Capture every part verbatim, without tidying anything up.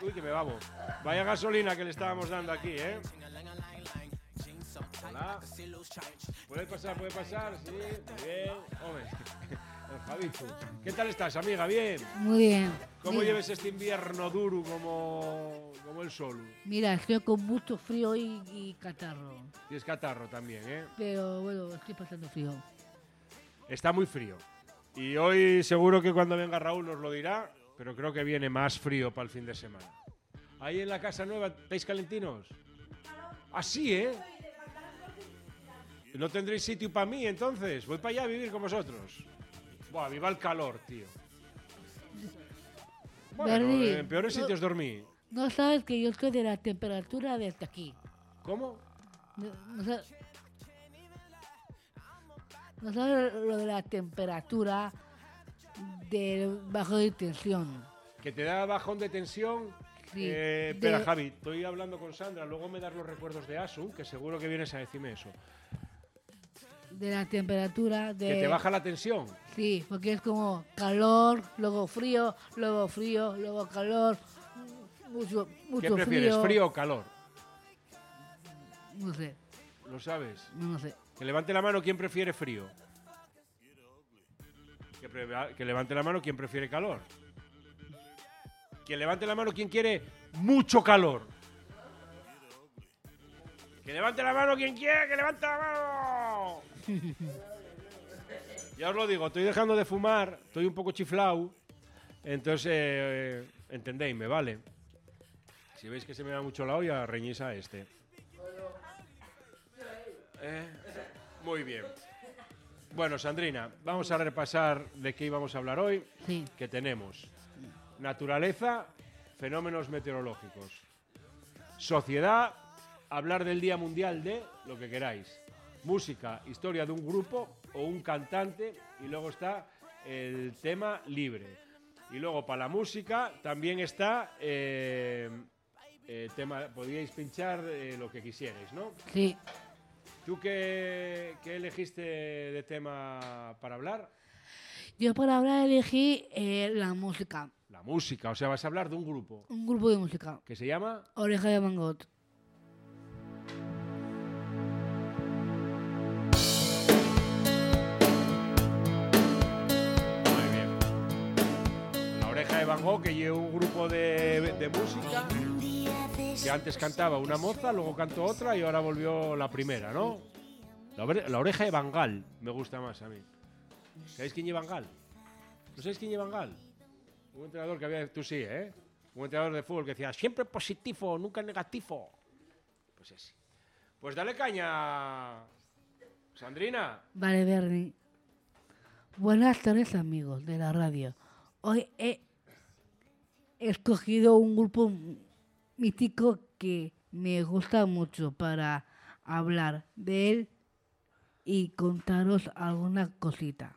Uy, que me babo. Vaya gasolina que le estábamos dando aquí, ¿eh? Hola. ¿Puede pasar, puede pasar? Sí, muy bien. Hombre, el Javichu. ¿Qué tal estás, amiga? ¿Bien? Muy bien. ¿Cómo Mira, lleves este invierno duro como, como el sol? Mira, estoy con mucho frío y, y catarro. Tienes catarro también, ¿eh? Pero bueno, estoy pasando frío. Está muy frío. Y hoy seguro que cuando venga Raúl nos lo dirá, pero creo que viene más frío para el fin de semana. Ahí en la casa nueva, ¿estáis calentinos? Así, ¿eh? ¿No tendréis sitio para mí entonces? Voy para allá a vivir con vosotros. Buah, viva el calor, tío. Bueno, Bernie, en peores no- sitios dormí. No sabes que yo estoy de la temperatura de hasta aquí. ¿Cómo? No, no sa- no sabes lo de la temperatura de bajo de tensión. Que te da bajón de tensión. Sí, Eh, de- espera, Javi, estoy hablando con Sandra. Luego me das los recuerdos de Asun, que seguro que vienes a decirme eso. De la temperatura de... Que te baja la tensión. Sí, porque es como calor, luego frío, luego frío, luego calor, mucho, mucho ¿Qué prefieres, frío. frío o calor? No sé, ¿Lo sabes? no sé. Que levante la mano quien prefiere frío. Que, pre- que levante la mano quien prefiere calor. Que levante la mano quien quiere mucho calor. Que levante la mano quien quiere, que levante la mano. Ya os lo digo, estoy dejando de fumar, estoy un poco chiflao. Entonces, eh, entendéisme, ¿vale? Si veis que se me da mucho la olla, reñís a este. Eh, muy bien. Bueno, Sandrina, vamos a repasar de qué íbamos a hablar hoy. Sí, Que tenemos naturaleza, fenómenos meteorológicos, sociedad, hablar del Día Mundial de lo que queráis, música, historia de un grupo o un cantante, y luego está el tema libre. Y luego para la música también está eh, eh, tema, podíais pinchar eh, lo que quisierais, ¿no? sí. ¿Tú qué, qué elegiste de tema para hablar? Yo para hablar elegí eh, la música, La música, o sea, vas a hablar de un grupo un grupo de música, que se llama... Oreja de Van Gogh. Muy bien. La Oreja de Van Gogh, que lleva un grupo de, de música que antes cantaba una moza, luego cantó otra y ahora volvió la primera, ¿no? La, ore- la Oreja de Van Gaal me gusta más a mí. ¿Sabéis quién lleva Van Gaal? ¿No sabéis quién lleva Van Gaal? Un entrenador que había... Tú sí, ¿eh? Un entrenador de fútbol que decía siempre positivo, nunca negativo. Pues ese. Pues dale caña, Sandrina. Vale, Bernie. Buenas tardes, amigos de la radio. Hoy he escogido un grupo mítico que me gusta mucho para hablar de él y contaros alguna cosita.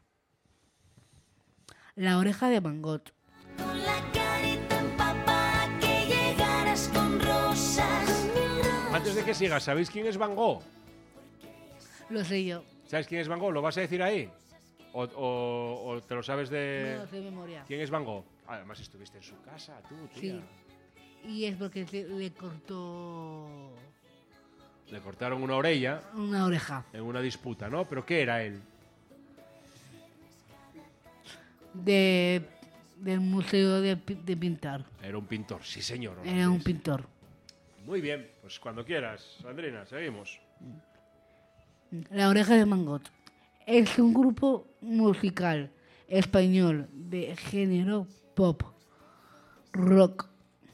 La Oreja de Van Gogh. Con la carita empapada que llegaras con rosas. Antes de que sigas, ¿sabéis quién es Van Gogh? Lo sé yo. ¿Sabes quién es Van Gogh? ¿Lo vas a decir ahí? ¿O, o- o te lo sabes No de...? lo sé de memoria. ¿Quién es Van Gogh? Además estuviste en su casa, tú, tía. Sí. Y es porque se- le cortó Le cortaron una orella una oreja. en una disputa, ¿no? ¿Pero qué era él? De, del Museo de, Pi- de Pintar. Era un pintor, sí señor. Era un holandés. pintor. Muy bien, pues cuando quieras, Sandrina, seguimos. La Oreja de Van Gogh es un grupo musical español de género pop, rock,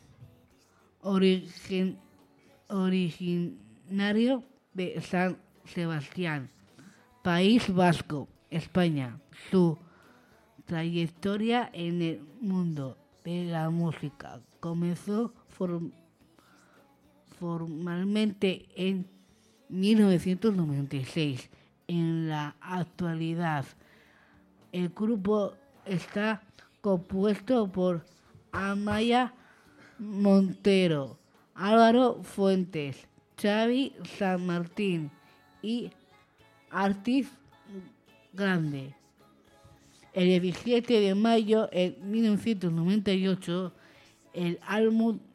origen- originario de San Sebastián, País Vasco, España. Su trayectoria en el mundo de la música comenzó form- formalmente en mil novecientos noventa y seis. En la actualidad, el grupo está compuesto por Amaya Montero, Álvaro Fuentes, Xavi San Martín y Artis Grande. El diecisiete de mayo de mil novecientos noventa y ocho, el álbum